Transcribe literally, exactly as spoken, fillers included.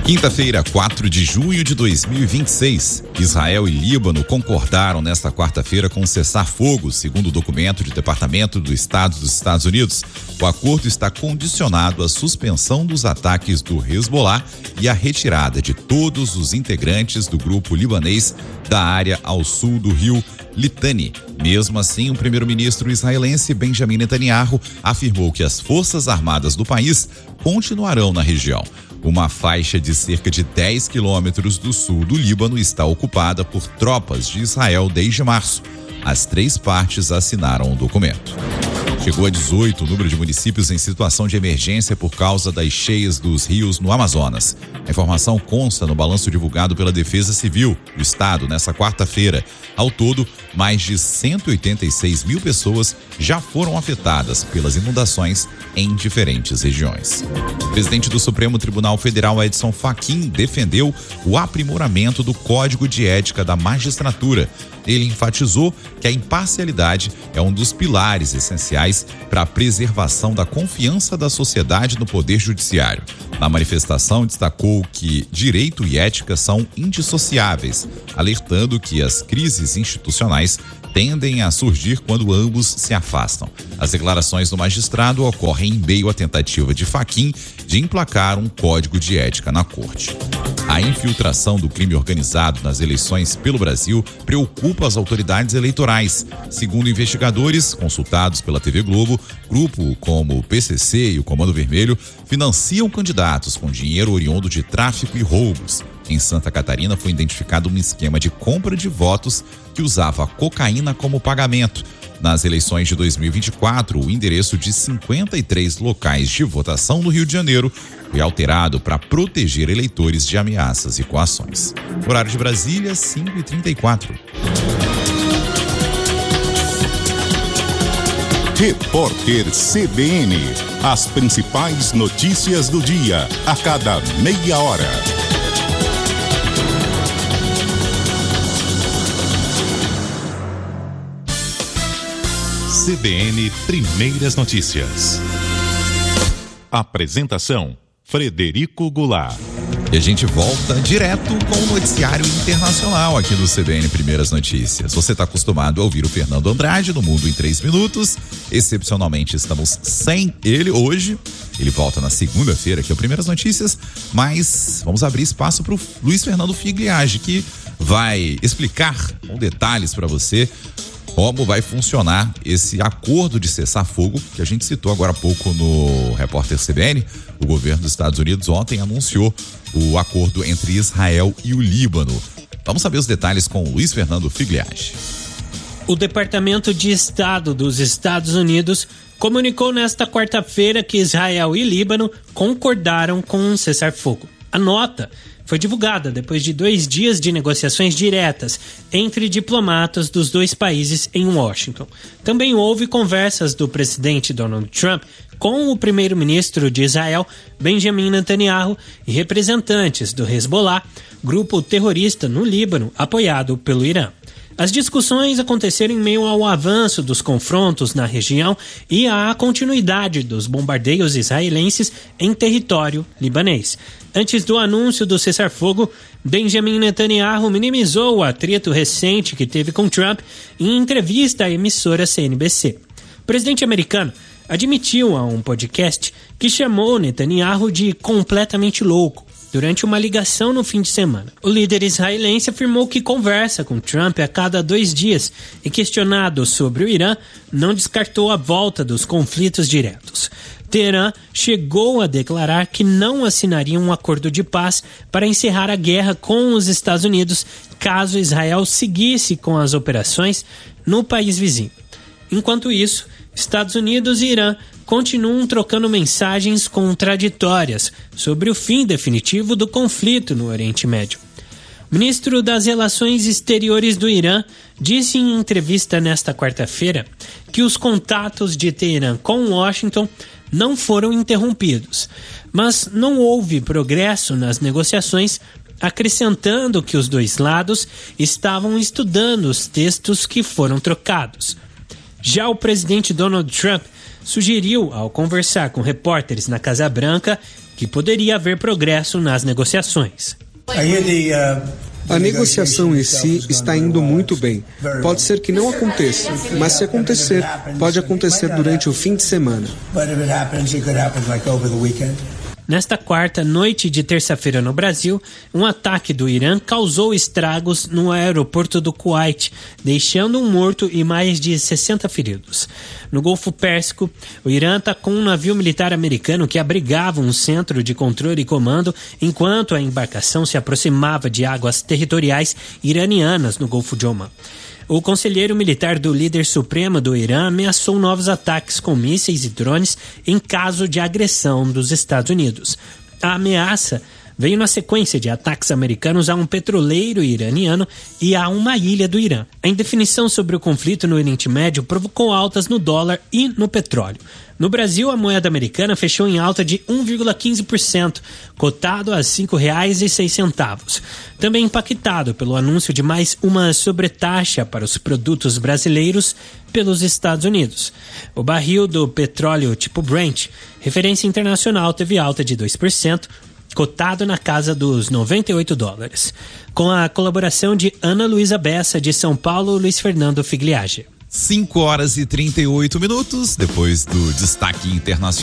Quinta-feira, quatro de junho de dois mil e vinte e seis, Israel e Líbano concordaram nesta quarta-feira com um cessar-fogo, segundo o documento do Departamento do Estado dos Estados Unidos. O acordo está condicionado à suspensão dos ataques do Hezbollah e à retirada de todos os integrantes do grupo libanês da área ao sul do rio Litani. Mesmo assim, o primeiro-ministro israelense Benjamin Netanyahu afirmou que as forças armadas do país continuarão na região. Uma faixa de cerca de dez quilômetros do sul do Líbano está ocupada por tropas de Israel desde março. As três partes assinaram o documento. Chegou a dezoito o número de municípios em situação de emergência por causa das cheias dos rios no Amazonas. A informação consta no balanço divulgado pela Defesa Civil do Estado nesta quarta-feira. Ao todo, mais de cento e oitenta e seis mil pessoas já foram afetadas pelas inundações em diferentes regiões. O presidente do Supremo Tribunal Federal, Edson Fachin, defendeu o aprimoramento do Código de Ética da Magistratura. Ele enfatizou que a imparcialidade é um dos pilares essenciais para a preservação da confiança da sociedade no Poder Judiciário. Na manifestação, destacou que direito e ética são indissociáveis, alertando que as crises institucionais tendem a surgir quando ambos se afastam. As declarações do magistrado ocorrem em meio à tentativa de Fachin de emplacar um código de ética na corte. A infiltração do crime organizado nas eleições pelo Brasil preocupa as autoridades eleitorais. Segundo investigadores consultados pela T V Globo, grupo como o P C C e o Comando Vermelho financiam candidatos com dinheiro oriundo de tráfico e roubos. Em Santa Catarina foi identificado um esquema de compra de votos que usava cocaína como pagamento. Nas eleições de dois mil e vinte e quatro, o endereço de cinquenta e três locais de votação no Rio de Janeiro foi alterado para proteger eleitores de ameaças e coações. Horário de Brasília, cinco e trinta e quatro. Repórter C B N. As principais notícias do dia, a cada meia hora. C B N Primeiras Notícias. Apresentação: Frederico Goulart. E a gente volta direto com o noticiário internacional aqui no C B N Primeiras Notícias. Você está acostumado a ouvir o Fernando Andrade no Mundo em três minutos. Excepcionalmente estamos sem ele hoje. Ele volta na segunda-feira aqui ao Primeiras Notícias, mas vamos abrir espaço para o Luiz Fernando Figliage, que vai explicar com detalhes para você como vai funcionar esse acordo de cessar-fogo que a gente citou agora há pouco no Repórter C B N. O governo dos Estados Unidos ontem anunciou o acordo entre Israel e o Líbano. Vamos saber os detalhes com o Luiz Fernando Figliage. O Departamento de Estado dos Estados Unidos comunicou nesta quarta-feira que Israel e Líbano concordaram com um cessar-fogo. A nota foi divulgada depois de dois dias de negociações diretas entre diplomatas dos dois países em Washington. Também houve conversas do presidente Donald Trump com o primeiro-ministro de Israel, Benjamin Netanyahu, e representantes do Hezbollah, grupo terrorista no Líbano, apoiado pelo Irã. As discussões aconteceram em meio ao avanço dos confrontos na região e à continuidade dos bombardeios israelenses em território libanês. Antes do anúncio do cessar-fogo, Benjamin Netanyahu minimizou o atrito recente que teve com Trump em entrevista à emissora C N B C. O presidente americano admitiu a um podcast que chamou Netanyahu de completamente louco durante uma ligação no fim de semana. O líder israelense afirmou que conversa com Trump a cada dois dias e, questionado sobre o Irã, não descartou a volta dos conflitos diretos. Teherã chegou a declarar que não assinaria um acordo de paz para encerrar a guerra com os Estados Unidos caso Israel seguisse com as operações no país vizinho. Enquanto isso, Estados Unidos e Irã continuam trocando mensagens contraditórias sobre o fim definitivo do conflito no Oriente Médio. O ministro das Relações Exteriores do Irã disse em entrevista nesta quarta-feira que os contatos de Teherã com Washington não foram interrompidos, mas não houve progresso nas negociações, acrescentando que os dois lados estavam estudando os textos que foram trocados. Já o presidente Donald Trump sugeriu, ao conversar com repórteres na Casa Branca, que poderia haver progresso nas negociações. A negociação em si está indo muito bem. Pode ser que não aconteça, mas se acontecer, pode acontecer durante o fim de semana. Nesta quarta, noite de terça-feira no Brasil, um ataque do Irã causou estragos no aeroporto do Kuwait, deixando um morto e mais de sessenta feridos. No Golfo Pérsico, o Irã atacou um navio militar americano que abrigava um centro de controle e comando enquanto a embarcação se aproximava de águas territoriais iranianas no Golfo de Omã. O conselheiro militar do líder supremo do Irã ameaçou novos ataques com mísseis e drones em caso de agressão dos Estados Unidos. A ameaça veio na sequência de ataques americanos a um petroleiro iraniano e a uma ilha do Irã. A indefinição sobre o conflito no Oriente Médio provocou altas no dólar e no petróleo. No Brasil, a moeda americana fechou em alta de um vírgula quinze por cento, cotado a cinco reais e seis centavos. Também impactado pelo anúncio de mais uma sobretaxa para os produtos brasileiros pelos Estados Unidos. O barril do petróleo tipo Brent, referência internacional, teve alta de dois por cento, cotado na casa dos noventa e oito dólares. Com a colaboração de Ana Luísa Bessa, de São Paulo, Luiz Fernando Figliage. cinco horas e trinta e oito minutos, depois do destaque internacional.